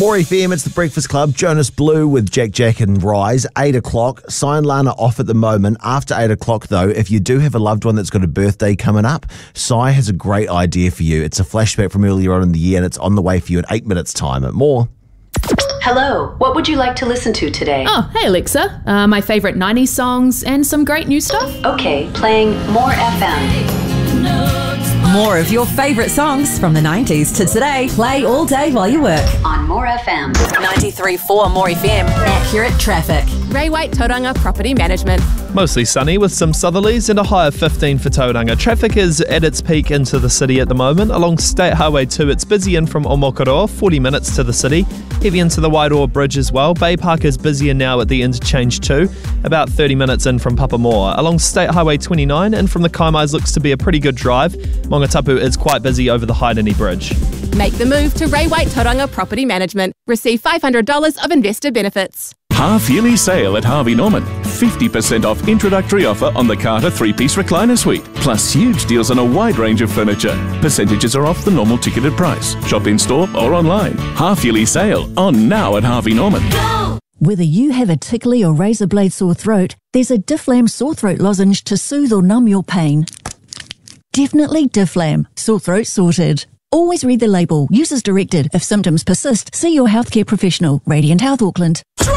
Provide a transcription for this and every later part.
More FM, it's the Breakfast Club. Jonas Blue with Jack and Rise, 8 o'clock. Sign Lana off at the moment. After 8 o'clock, though, if you do have a loved one that's got a birthday coming up, Sai has a great idea for you. It's a flashback from earlier on in the year, and it's on the way for you in 8 minutes' time. At More. Hello, what would you like to listen to today? Oh, hey Alexa. My favourite 90s songs and some great new stuff. Okay, playing More FM. More of your favourite songs from the 90s to today. Play all day while you work. On More FM. 93.4 More FM. Accurate traffic. Ray White Tauranga Property Management. Mostly sunny with some southerlies and a high of 15 for Tauranga. Traffic is at its peak into the city at the moment. Along State Highway 2, it's busy in from Omokoroa, 40 minutes to the city. Heavy into the Wairoa Bridge as well. Bay Park is busier now at the interchange too, about 30 minutes in from Papamoa. Along State Highway 29 and from the Kaimais looks to be a pretty good drive. Mongatapu is quite busy over the Haidani Bridge. Make the move to Ray White Tauranga Property Management. Receive $500 of investor benefits. Half-yearly sale at Harvey Norman. 50% off introductory offer on the Carter 3-piece recliner suite. Plus huge deals on a wide range of furniture. Percentages are off the normal ticketed price. Shop in-store or online. Half-yearly sale on now at Harvey Norman. Go! Whether you have a tickly or razor blade sore throat, there's a Difflam sore throat lozenge to soothe or numb your pain. Definitely Difflam. Sore throat sorted. Always read the label. Use as directed. If symptoms persist, see your healthcare professional. Radiant Health Auckland.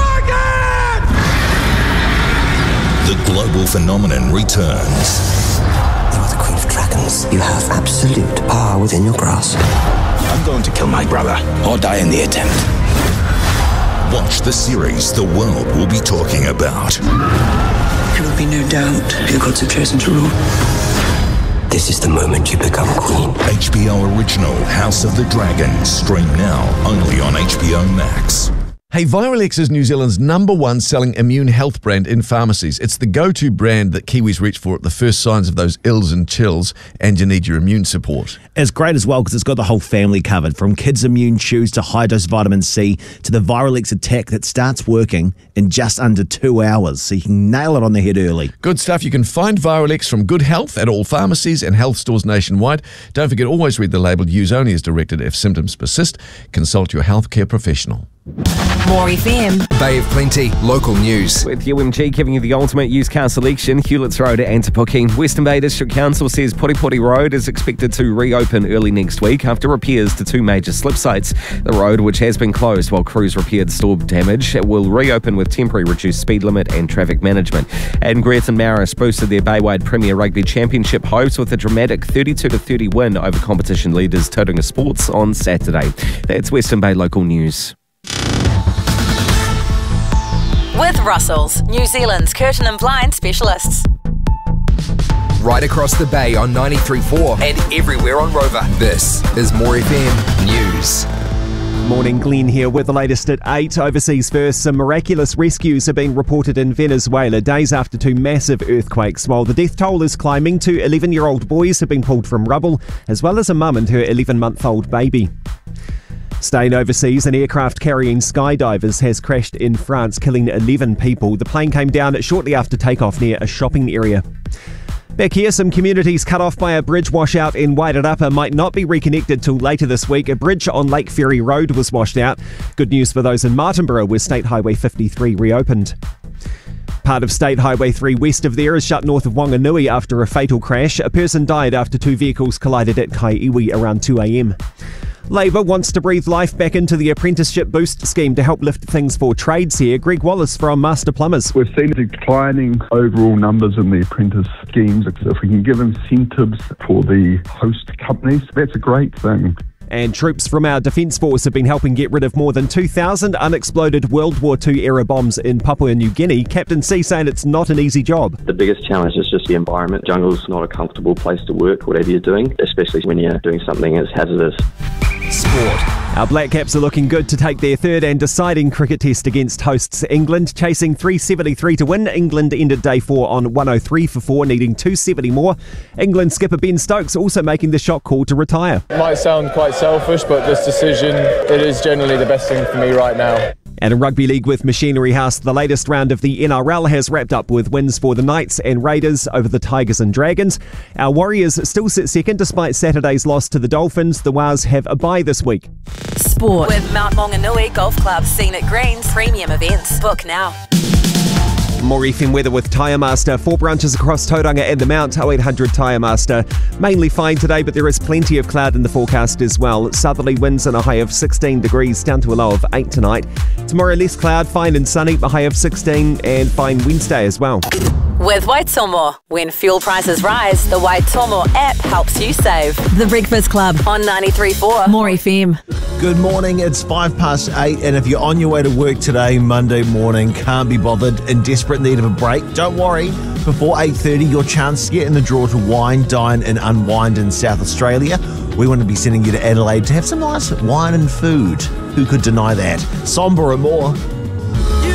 The global phenomenon returns. You are the Queen of Dragons. You have absolute power within your grasp. I'm going to kill my brother or die in the attempt. Watch the series the world will be talking about. There will be no doubt who gods have chosen to rule. This is the moment you become queen. HBO original House of the Dragon. Stream now only on HBO Max. Hey, Viralex is New Zealand's #1 selling immune health brand in pharmacies. It's the go-to brand that Kiwis reach for at the first signs of those ills and chills, and you need your immune support. It's great as well because it's got the whole family covered, from kids' immune chews to high-dose vitamin C to the Viralex attack that starts working in just under 2 hours, so you can nail it on the head early. Good stuff. You can find Viralex from Good Health at all pharmacies and health stores nationwide. Don't forget, always read the label. Use only as directed. If symptoms persist, consult your healthcare professional. More FM. Bay of Plenty, local news. With UMG giving you the ultimate used car selection, Hewletts Road and Te Puke. Western Bay District Council says Poripori Road is expected to reopen early next week after repairs to 2 major slip sites. The road, which has been closed while crews repaired storm damage, will reopen with temporary reduced speed limit and traffic management. And Greerton Maris boosted their Baywide Premier Rugby Championship hopes with a dramatic 32-30 win over competition leaders Tauranga Sports on Saturday. That's Western Bay local news. With Russell's, New Zealand's curtain and blind specialists. Right across the bay on 93.4 and everywhere on Rover. This is More FM News. Morning, Glenn here with the latest at 8. Overseas first, some miraculous rescues have been reported in Venezuela days after 2 massive earthquakes, while the death toll is climbing. 2 11-year-old boys have been pulled from rubble, as well as a mum and her 11-month-old baby. Staying overseas, an aircraft carrying skydivers has crashed in France, killing 11 people. The plane came down shortly after takeoff near a shopping area. Back here, some communities cut off by a bridge washout in Wairarapa might not be reconnected till later this week. A bridge on Lake Ferry Road was washed out. Good news for those in Martinborough, where State Highway 53 reopened. Part of State Highway 3 west of there is shut north of Wanganui after a fatal crash. A person died after 2 vehicles collided at Kaiiwi around 2 a.m. Labor wants to breathe life back into the apprenticeship boost scheme to help lift things for trades here. Greg Wallace from Master Plumbers. We've seen declining overall numbers in the apprentice schemes. If we can give incentives for the host companies, that's a great thing. And troops from our Defence Force have been helping get rid of more than 2,000 unexploded World War II-era bombs in Papua New Guinea. Captain C saying it's not an easy job. The biggest challenge is just the environment. Jungle's not a comfortable place to work, whatever you're doing, especially when you're doing something as hazardous. Sport. Our Black Caps are looking good to take their third and deciding cricket test against hosts England, chasing 373 to win. England ended day 4 on 103 for 4, needing 270 more. England skipper Ben Stokes also making the shot call to retire. It might sound quite selfish, but this decision, it is generally the best thing for me right now. And in Rugby League with Machinery House, the latest round of the NRL has wrapped up with wins for the Knights and Raiders over the Tigers and Dragons. Our Warriors still sit second despite Saturday's loss to the Dolphins. The Wars have a bye this week. Sport with Mount Maunganui Golf Club, Scenic Greens, premium events. Book now. More FM weather with Tyre Master. 4 branches across Tauranga and the Mount. 0800 Tyre Master. Mainly fine today, but there is plenty of cloud in the forecast as well. Southerly winds and a high of 16 degrees, down to a low of 8 tonight. Tomorrow less cloud, fine and sunny, a high of 16, and fine Wednesday as well. With Waitomo, when fuel prices rise, the Waitomo app helps you save. The Breakfast Club on 93.4 More FM. Good morning, it's 8:05, and if you're on your way to work today, Monday morning, can't be bothered, in desperate need of a break, don't worry. Before 8:30, your chance to get in the draw to wine, dine and unwind in South Australia. We want to be sending you to Adelaide to have some nice wine and food. Who could deny that? Somber or more.